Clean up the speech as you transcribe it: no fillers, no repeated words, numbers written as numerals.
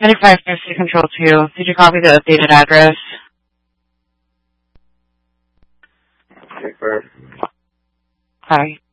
95 City Control 2. Did you copy the updated address? Confirm. Sorry.